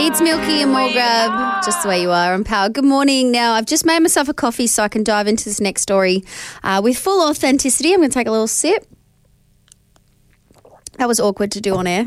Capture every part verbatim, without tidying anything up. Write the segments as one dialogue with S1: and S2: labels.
S1: It's Milky and Morgrab, just the way you are on Power. Good morning. Now, I've just made myself a coffee so I can dive into this next story uh, with full authenticity. I'm going to take a little sip. That was awkward to do on air.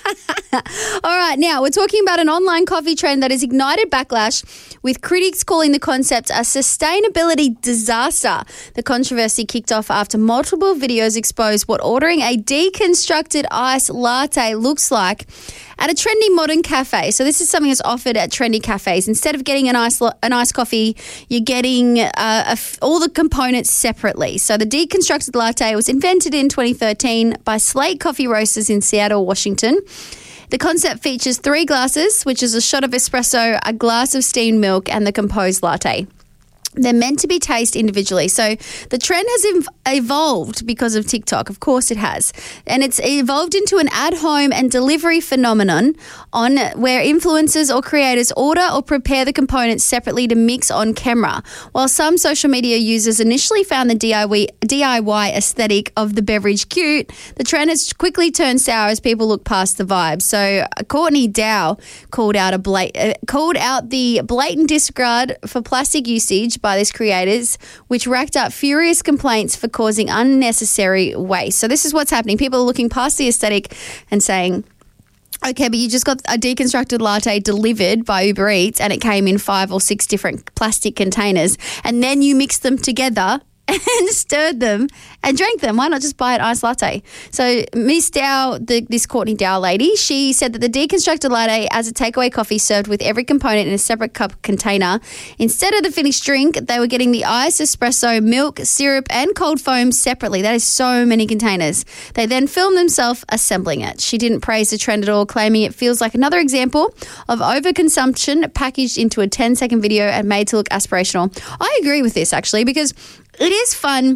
S1: All right, now we're talking about an online coffee trend that has ignited backlash, with critics calling the concept a sustainability disaster. The controversy kicked off after multiple videos exposed what ordering a deconstructed iced latte looks like at a trendy modern cafe. So this is something that's offered at trendy cafes. Instead of getting an iced, an iced coffee, you're getting uh, a f- all the components separately. So the deconstructed latte was invented in twenty thirteen by Slate Coffee Roasters in Seattle, Washington. The concept features three glasses, which is a shot of espresso, a glass of steamed milk, and the composed latte. They're meant to be tasted individually. So the trend has ev- evolved because of TikTok. Of course it has. And it's evolved into an at-home and delivery phenomenon on where influencers or creators order or prepare the components separately to mix on camera. While some social media users initially found the D I Y aesthetic of the beverage cute, the trend has quickly turned sour as people look past the vibe. So Courtney Dow called out, a bla- uh, called out the blatant disregard for plastic usage by these creators, which racked up furious complaints for causing unnecessary waste. So this is what's happening. People are looking past the aesthetic and saying, okay, but you just got a deconstructed latte delivered by Uber Eats and it came in five or six different plastic containers, and then you mix them together and stirred them and drank them. Why not just buy an iced latte? So Miss Dow, the, this Courtney Dow lady, she said that the deconstructed latte as a takeaway coffee served with every component in a separate cup container. Instead of the finished drink, they were getting the ice, espresso, milk, syrup, and cold foam separately. That is so many containers. They then filmed themselves assembling it. She didn't praise the trend at all, claiming it feels like another example of overconsumption packaged into a ten-second video and made to look aspirational. I agree with this, actually, because it is fun.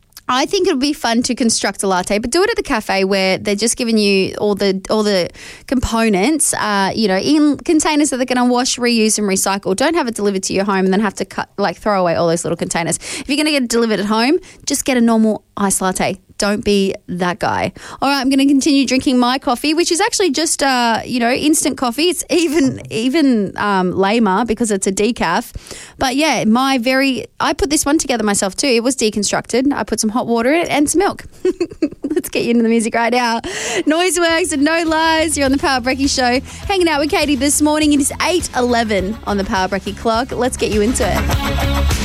S1: I think it would be fun to construct a latte, but do it at the cafe where they're just giving you all the all the components, uh, you know, in containers that they're going to wash, reuse, and recycle. Don't have it delivered to your home and then have to cut, like, throw away all those little containers. If you're going to get it delivered at home, just get a normal iced latte. Don't be that guy. All right, I'm going to continue drinking my coffee, which is actually just, uh, you know, instant coffee. It's even even um, lamer because it's a decaf. But, yeah, my very – I put this one together myself too. It was deconstructed. I put some hot water in it and some milk. Let's get you into the music right now. Noiseworks and No Lies. You're on the Power Brekkie Show. Hanging out with Katie this morning. It is eight eleven on the Power Brekkie clock. Let's get you into it.